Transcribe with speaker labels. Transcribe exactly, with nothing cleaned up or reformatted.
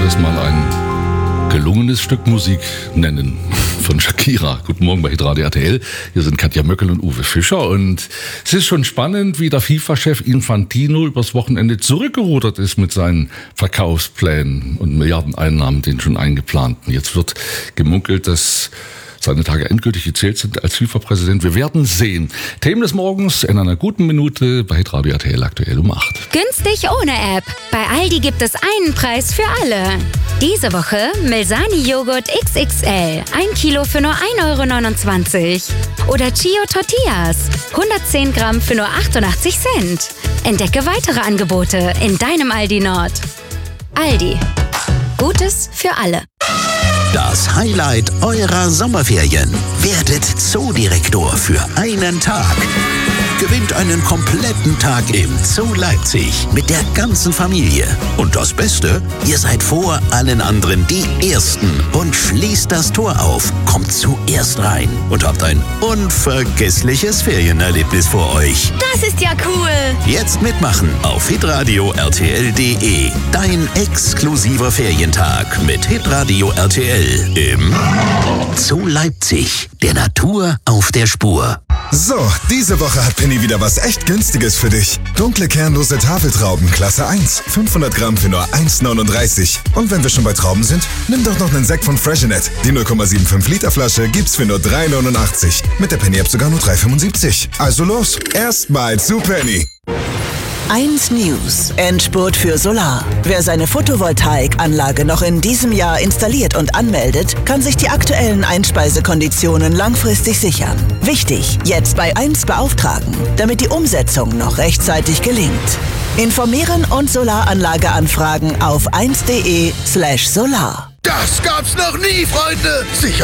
Speaker 1: würde es mal ein gelungenes Stück Musik nennen von Shakira. Guten Morgen bei Hitradio R T L. Hier sind Katja Möckel und Uwe Fischer. Und es ist schon spannend, wie der FIFA-Chef Infantino übers Wochenende zurückgerudert ist mit seinen Verkaufsplänen und Milliardeneinnahmen, den schon eingeplanten. Jetzt wird gemunkelt, dass seine Tage endgültig gezählt sind als FIFA-Präsident. Wir werden sehen. Themen des Morgens in einer guten Minute bei Hitradio R T L aktuell um acht.
Speaker 2: Günstig ohne App. Bei Aldi gibt es einen Preis für alle. Diese Woche Milsani-Joghurt X X L. Ein Kilo für nur ein Euro neunundzwanzig. Oder Chio Tortillas. hundertzehn Gramm für nur achtundachtzig Cent. Entdecke weitere Angebote in deinem Aldi Nord. Aldi. Gutes für alle.
Speaker 3: Das Highlight eurer Sommerferien. Werdet Zoodirektor für einen Tag. Gewinnt einen kompletten Tag im Zoo Leipzig mit der ganzen Familie. Und das Beste, ihr seid vor allen anderen die Ersten und schließt das Tor auf, kommt zuerst rein und habt ein unvergessliches Ferienerlebnis vor euch.
Speaker 4: Das ist ja cool.
Speaker 3: Jetzt mitmachen auf hitradio R T L punkt de. Dein exklusiver Ferientag mit Hitradio R T L im Zoo Leipzig. Der Natur auf der Spur.
Speaker 5: So, diese Woche hat Penny wieder was echt Günstiges für dich. Dunkle kernlose Tafeltrauben, Klasse eins. fünfhundert Gramm für nur eins neununddreißig. Und wenn wir schon bei Trauben sind, nimm doch noch einen Sekt von Freshenet. Die null Komma fünfundsiebzig Liter Flasche gibt's für nur drei neunundachtzig. Mit der Penny-App sogar nur drei fünfundsiebzig. Also los, erstmal zu Penny.
Speaker 6: eins News. Endspurt für Solar. Wer seine Photovoltaikanlage noch in diesem Jahr installiert und anmeldet, kann sich die aktuellen Einspeisekonditionen langfristig sichern. Wichtig, jetzt bei eins beauftragen, damit die Umsetzung noch rechtzeitig gelingt. Informieren und Solaranlage anfragen auf eins punkt de slash solar.
Speaker 7: Das gab's noch nie, Freunde! Sicher